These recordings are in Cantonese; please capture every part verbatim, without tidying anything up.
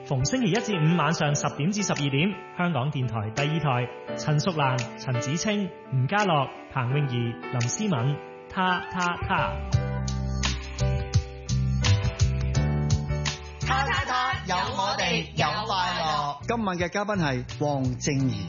逢星期一至五晚上十點至十二點，香港電台第二台，陳淑蘭、陳子清、吳家樂、彭詠儀、林思敏，他他他， 他他他，有我哋有快樂。 今晚嘅嘉賓係黃靜怡。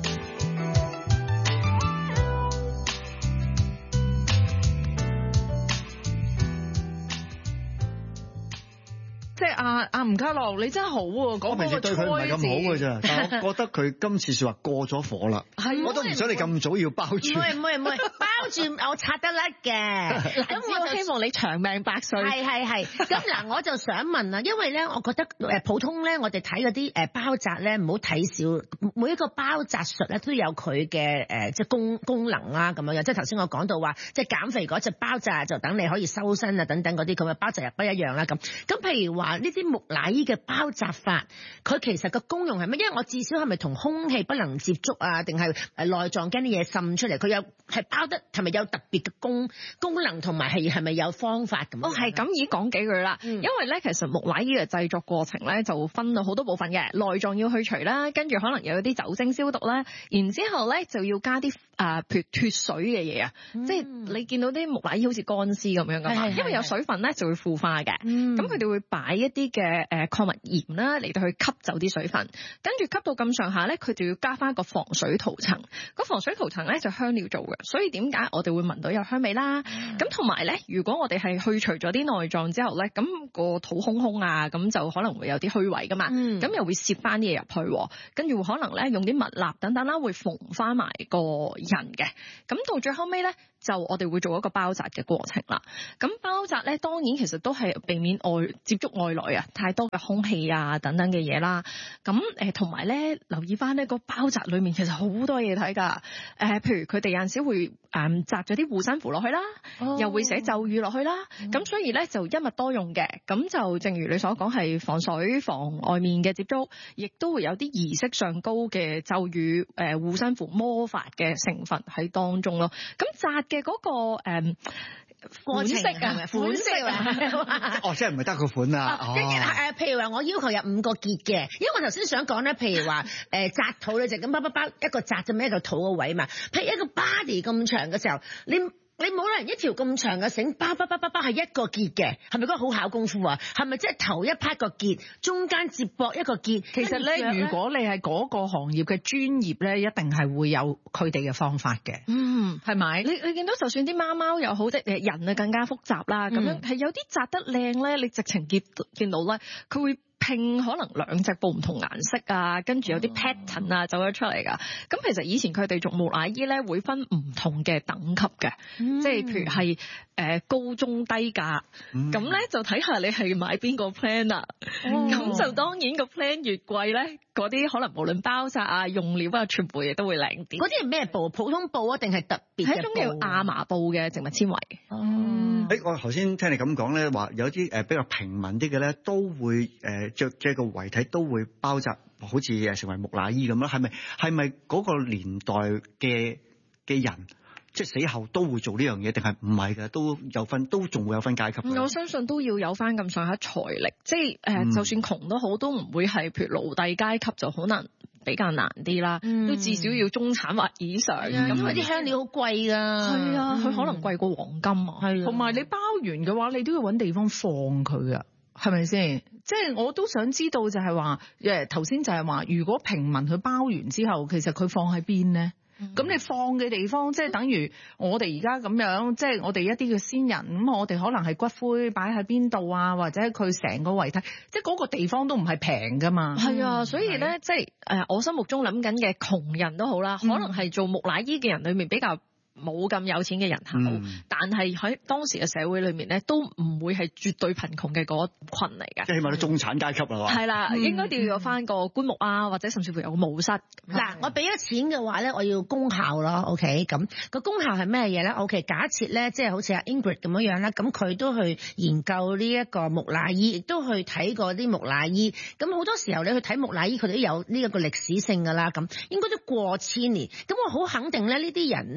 即係阿阿吳家樂，你真係好喎！講我平時對佢唔係咁好嘅咋，但係我覺得佢今次說話過咗火啦。 係， 我都唔想你咁早要包住。 唔係唔係唔係，包住我拆得甩嘅。 咁我希望你長命百歲。 係係係。咁嗱，我就想問啦，因為咧，我覺得誒普通咧，我哋睇嗰啲誒包紮咧，唔好睇少。每一個包紮術咧，都有佢嘅誒即係功功能啦，咁樣樣。即係頭先我講到話，即係減肥嗰隻包紮就等你可以收身啊，等等嗰啲咁嘅包紮又不一樣啦。咁咁譬如話呢啲木乃伊嘅包紮法，佢其實個功用係乜？因為我至少係咪同空氣不能接觸啊？定係誒內臟驚啲嘢滲出嚟？佢有係包得係咪有特別嘅功功能，同埋係係咪有方法咁？ 哦，係咁已經講幾句啦。嗯、因為咧，其實木乃伊嘅製作過程咧，就分到好多部分嘅。內臟要去除啦，跟住可能有啲酒精消毒啦，然之後咧就要加啲誒譬如脫水嘅嘢啊，嗯、即係你見到啲木乃伊好似乾屍咁樣噶嘛，因為有水分咧就會腐化嘅。咁佢哋會擺一啲嘅誒礦物鹽啦嚟到去吸走啲水分，跟住吸到咁上下咧，佢就要加翻一個防水塗層。個防水塗層咧就香料做嘅，所以點解我哋會聞到有香味啦？咁同埋咧，如果我哋係去除咗啲內臟之後咧，咁、個肚空空啊，咁就可能會有啲虛位噶嘛，咁、嗯、又會攝翻啲嘢入去，跟住可能咧用啲蜜蠟等等啦，會縫翻埋個人嘅。咁到最後尾咧，就我哋會做一個包紮嘅過程啦。咁包紮咧，當然其實都係避免外接觸外來啊，太多嘅空氣啊等等嘅嘢啦。咁誒同埋咧，留意翻呢個包紮裏面其實好多嘢睇㗎。誒、呃，譬如佢哋有陣時會誒紮咗啲護身符落去啦，哦、又會寫咒語落去啦。咁、嗯、所以咧就一物多用嘅。咁就正如你所講，係防水、防外面嘅接觸，亦都會有啲儀式上高嘅咒語、誒、呃、護身符、魔法嘅成分喺當中咯。咁紮嘅嗰個誒。呃款式啊，款式啊， 哦，即係唔係得個款啊？哦， 跟住誒，譬如話我要求有五個結嘅，因為我頭先想講咧，譬如話誒紮肚咧就咁包包包一個紮咁一個肚個位嘛，譬如一個 body 咁長嘅時候，你。你冇可能一條咁長嘅繩包包包包包係一個結嘅，係咪嗰個好考功夫啊？係咪即係頭一 part 個結，中間接駁一個結？ 其實咧，如果你係嗰個行業嘅專業咧，一定係會有佢哋嘅方法嘅。 嗯，係咪？你你見到就算啲貓貓又好，即係人啊更加複雜啦。咁、嗯、樣係有啲紮得靚咧，你直情見見到咧，佢會拼可能兩隻布唔同顏色啊，跟住有啲 pattern 啊走咗出嚟噶。咁、哦、其實以前佢哋做木乃伊咧會分唔同嘅等級嘅，嗯、即係譬如係誒、呃、高中低價，咁咧、嗯、就睇下你係買邊個 plan 啊。咁、哦、就當然個 plan 越貴咧，嗰啲可能無論包紮啊、用料啊，全部嘢都會靚啲。 嗰啲係咩布？普通布啊，定係特別嘅布？係一種叫亞麻布嘅植物纖維。 哦， 誒、欸，我頭先聽你咁講咧，話有啲誒比較平民啲嘅咧，都會誒著著個遺體都會包紮，好似誒成為木乃伊咁啦。係咪係咪嗰個年代嘅嘅人，即係死後都會做呢樣嘢，定係唔係嘅？都有分，都仲會有分階級。 我相信都要有翻咁上下財力，即係誒，呃嗯、就算窮都好，都唔會係譬如奴隸階級就可能比較難啲啦，嗯、都至少要中產或以上。咁因為啲香料好貴噶， 係啊，佢、嗯、可能貴過黃金啊。 係，同埋你包完嘅話，你都要揾地方放佢啊。係咪先？即係我都想知道就係話，誒頭先就係話，如果平民佢包完之後，其實佢放喺邊呢？咁、嗯、你放嘅地方，即係等於我哋而家咁樣，即係我哋一啲嘅先人，咁我哋可能係骨灰擺喺邊度啊，或者佢成個遺體，即係嗰個地方都唔係平噶嘛。 係啊，所以咧，即係誒，我心目中諗緊嘅窮人都好啦，可能係做木乃伊嘅人裏面比較冇咁有錢嘅人口，嗯、但係喺當時嘅社會裏面咧，都唔會係絕對貧窮嘅嗰群嚟嘅。 即係起碼都中產階級啦， 係啦，應該都要有翻個棺木啊，或者甚至乎有個墓室。嗱、 嗯，我俾咗錢嘅話咧，我要功效咯。OK，咁個功效係咩嘢咧 ？OK， 假設咧，即係好似阿 Ingrid 咁樣樣啦，咁佢都去研究呢一個木乃伊，亦都去睇過啲木乃伊。咁好多時候你去睇木乃伊，佢哋都有呢一個歷史性噶啦，咁應該都過千年。咁我好肯定咧，呢啲人咧，佢哋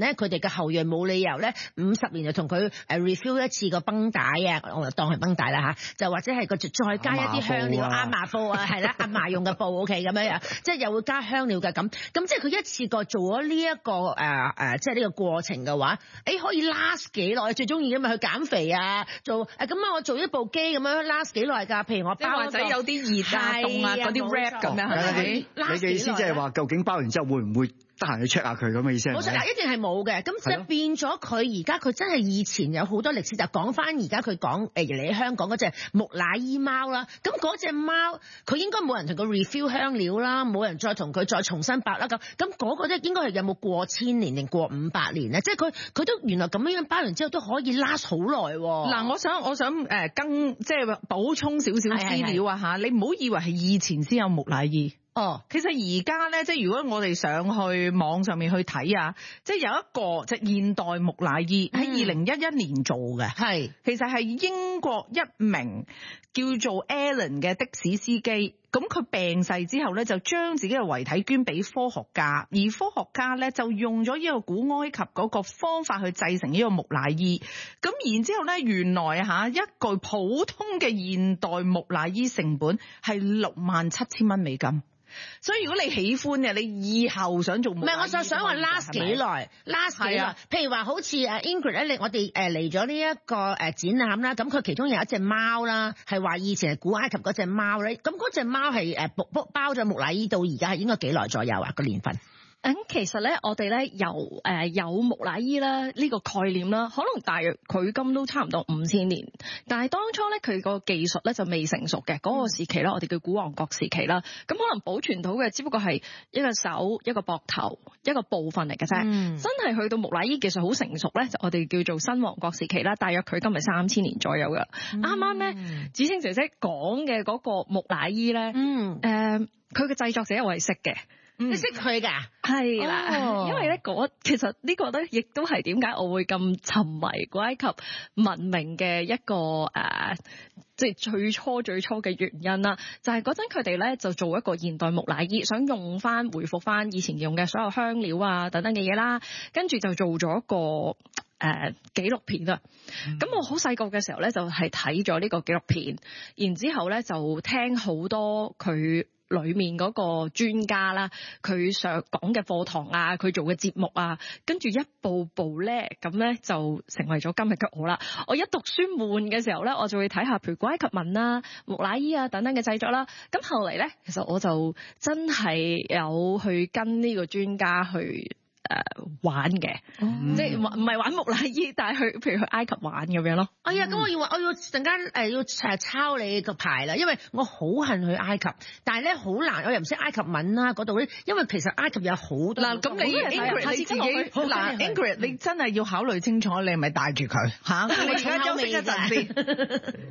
嘅後裔，冇理由咧五十年就同佢誒 refill 一次個繃帶啊，我就當係繃帶啦嚇，就或者係個再加一啲香料亞麻布啊，係啦，阿嫲用嘅布 OK 咁樣樣，即係又會加香料嘅咁，咁即係佢一次過做咗呢一個誒誒、呃，即係呢個過程嘅話，誒可以 last 幾耐？最中意嘅咪去減肥啊，做誒咁啊，我做一部機咁樣 last 幾耐㗎？譬如我包或者有啲熱啊、凍啊嗰啲 wrap 咁樣係咪？ 你嘅意思即係話，究竟包完之後會唔會得閒去 check 下佢咁嘅意思係咪？ 冇錯，嗱一定係冇嘅。咁即係變咗佢而家佢真係以前有好多歷史，就講翻而家佢講誒嚟香港嗰隻木乃伊貓啦。咁嗰隻貓佢應該冇人同佢 refill 香料啦，冇人再同佢再重新白啦咁。咁嗰個咧應該係有冇過千年定過五百年咧？即係佢佢都原來咁樣包完之後都可以 last 好耐。 嗱，我想我想誒更即係補充少少資料啊嚇，你唔好以為係以前先有木乃伊。哦，其實而家咧，即係如果我哋上去網上面去睇啊，即係有一個即係現代木乃伊喺二零一一年做嘅，係、嗯、其實係英國一名叫做 Alan 嘅的，的士司機，咁佢病逝之後咧，就將自己嘅遺體捐俾科學家，而科學家咧就用咗呢個古埃及嗰個方法去製成呢個木乃伊，咁然之後咧，原來嚇一具普通嘅現代木乃伊成本係六萬七千蚊美金。所以如果你喜歡嘅，你以後想做木乃伊，唔係，我就想話 last 幾耐 ，last 幾耐。譬如話好似誒 Ingrid 咧，我哋誒嚟咗呢一個誒展覽啦，咁佢其中有一隻貓啦，係話以前係古埃及嗰隻貓咧，咁嗰隻貓係誒包包咗木乃伊到而家係應該幾耐左右啊個年份？ 咁其實咧，我哋咧由誒、呃、有木乃伊啦呢個概念啦，可能大約距今都差唔多五千年。但係當初咧佢個技術咧就未成熟嘅嗰、那個時期啦，我哋叫古王國時期啦。咁可能保存到嘅只不過係一個手、一個膊頭、一個部分嚟嘅啫。嗯、真係去到木乃伊技術好成熟咧，就我哋叫做新王國時期啦。大約距今係三千年左右嘅。啱啱咧，芷菁姐姐講嘅嗰個木乃伊咧，嗯，誒佢嘅製作者我係識嘅。 你識佢㗎？ 係啦，因為咧嗰其實呢個咧，亦都係點解我會咁沉迷古埃及文明嘅一個誒，即係最初最初嘅原因啦。就係嗰陣佢哋咧就做一個現代木乃伊，想用翻回復翻以前用嘅所有香料啊等等嘅嘢啦，跟住就做咗一個誒、呃、紀錄片啊。咁、嗯、我好細個嘅時候咧，就係睇咗呢個紀錄片，然之後咧就聽好多佢裏面嗰個專家啦，佢上講嘅課堂啊，佢做嘅節目啊，跟住一步步咧，咁咧就成為咗今日嘅我啦。我一讀書悶嘅時候咧，我就會睇下譬如古埃及文啦、木乃伊啊等等嘅製作啦。咁後嚟咧，其實我就真係有去跟呢個專家去誒、呃、玩嘅，嗯、即係唔係玩木乃伊，但係去譬如去埃及玩咁樣咯。 哎呀，咁我要我要陣間誒要誒抄你個牌啦，因為我好恨去埃及，但係咧好難，我又唔識埃及文啦嗰度咧，因為其實埃及有好多嗱，咁你 Ingrid 你自己嗱 Ingrid 你真係要考慮清楚，你係咪帶住佢嚇？你而家休息一陣先。